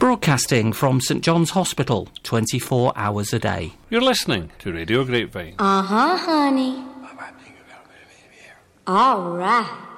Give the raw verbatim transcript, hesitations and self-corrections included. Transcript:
Broadcasting from St John's Hospital, twenty-four hours a day. You're listening to Radio Grapevine. Uh-huh, honey. All right.